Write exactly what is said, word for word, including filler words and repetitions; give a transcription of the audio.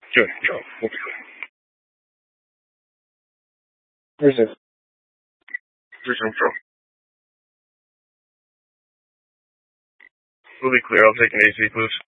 Good. Go. We'll be clear. Resume. Resume pro. We'll be clear. I'll take an A C, please.